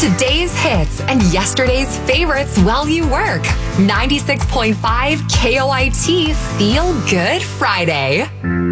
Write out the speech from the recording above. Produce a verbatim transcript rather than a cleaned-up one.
today's hits and yesterday's favorites while you work. ninety-six point five K O I T Feel Good Friday.